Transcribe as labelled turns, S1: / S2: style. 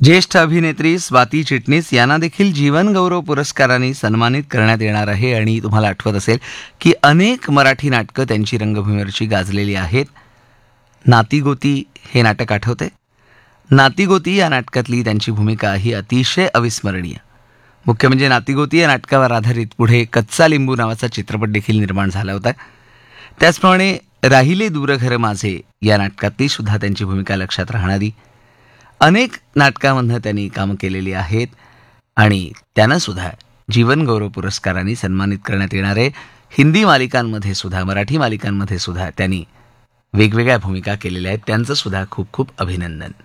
S1: ज्येष्ठ अभिनेत्री स्वाती चिटणीस यांना देखील जीवन गौरव पुरस्काराने सन्मानित करण्यात येणार आहे. आणि तुम्हाला आठवत असेल की अनेक मराठी नाटकं त्यांची रंगभूमीवरची गाजलेली आहेत. नातीगोती हे नाटक आठवते? नातीगोती या नाटकातली त्यांची भूमिका ही अतिशय अविस्मरणीय. मुख्य म्हणजे नातीगोती या नाटकावर आधारित पुढे कच्चा लिंबू नावाचा चित्रपट देखील निर्माण झाला होता. त्याचप्रमाणे राहिले दूर घर माझे या नाटकातली सुद्धा त्यांची भूमिका लक्षात राहणारी. अनेक नाटकांमधनं त्यांनी कामं केलेली आहेत आणि त्यांना सुद्धा जीवन गौरव पुरस्काराने सन्मानित करण्यात येणार आहे. हिंदी मालिकांमध्ये सुद्धा, मराठी मालिकांमध्ये सुद्धा त्यांनी वेगवेगळ्या भूमिका केलेल्या आहेत. त्यांचं सुद्धा खूप खूप अभिनंदन.